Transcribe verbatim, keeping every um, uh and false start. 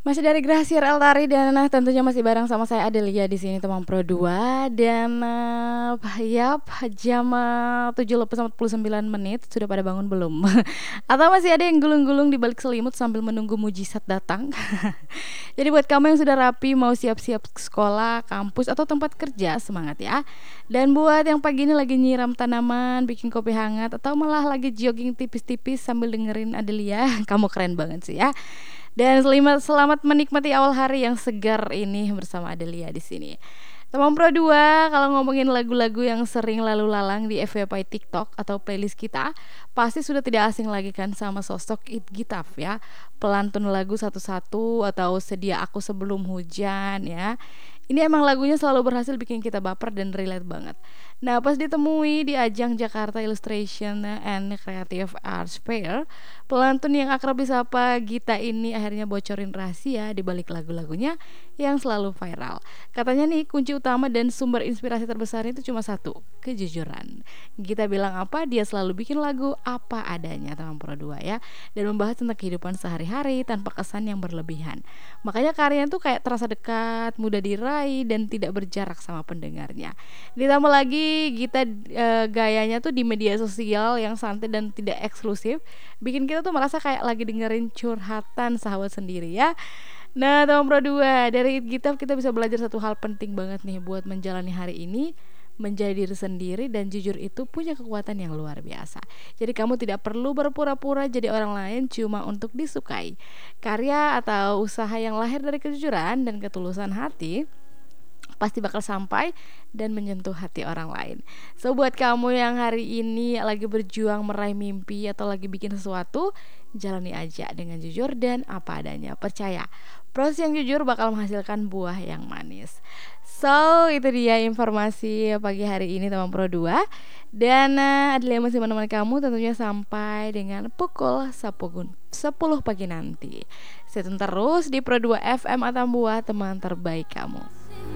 Masih dari Gracier Eltari dan nah, tentunya masih bareng sama saya Adelia di sini teman Pro dua dan uh, yap jam uh, tujuh lebih empat puluh sembilan menit sudah pada bangun belum? Atau masih ada yang gulung-gulung di balik selimut sambil menunggu mujizat datang? Jadi buat kamu yang sudah rapi mau siap-siap sekolah, kampus atau tempat kerja semangat ya. Dan buat yang pagi ini lagi nyiram tanaman, bikin kopi hangat atau malah lagi jogging tipis-tipis sambil dengerin Adelia, kamu keren banget sih ya. Dan selamat, selamat menikmati awal hari yang segar ini bersama Adelia di sini. Teman Pro dua, kalau ngomongin lagu-lagu yang sering lalu lalang di F Y P TikTok atau playlist kita, pasti sudah tidak asing lagi kan sama sosok It Gitaf ya. Pelantun lagu satu-satu atau Sedia Aku Sebelum Hujan ya. Ini emang lagunya selalu berhasil bikin kita baper dan relate banget. Nah, pas ditemui di ajang Jakarta Illustration and Creative Arts Fair, pelantun yang akrab disapa Gita ini akhirnya bocorin rahasia di balik lagu-lagunya yang selalu viral. Katanya nih, kunci utama dan sumber inspirasi terbesar itu cuma satu, kejujuran. Gita bilang apa, dia selalu bikin lagu apa adanya, teman Pro dua ya, dan membahas tentang kehidupan sehari-hari tanpa kesan yang berlebihan. Makanya karyanya tuh kayak terasa dekat, mudah diraih dan tidak berjarak sama pendengarnya. Ditambah lagi Gita e, gayanya tuh di media sosial yang santai dan tidak eksklusif, bikin kita tuh merasa kayak lagi dengerin curhatan sahabat sendiri ya. Nah, teman Pro dua, dari Gita kita bisa belajar satu hal penting banget nih buat menjalani hari ini. Menjadi diri sendiri dan jujur itu punya kekuatan yang luar biasa. Jadi kamu tidak perlu berpura-pura jadi orang lain cuma untuk disukai. Karya atau usaha yang lahir dari kejujuran dan ketulusan hati pasti bakal sampai dan menyentuh hati orang lain. So buat kamu yang hari ini lagi berjuang meraih mimpi atau lagi bikin sesuatu, jalani aja dengan jujur dan apa adanya. Percaya, proses yang jujur bakal menghasilkan buah yang manis. So itu dia informasi pagi hari ini teman Pro dua. Dan uh, Adelia masih menemani kamu tentunya sampai dengan pukul sepuluh pagi nanti. Stay tune terus di Pro dua F M Atambua, teman terbaik kamu.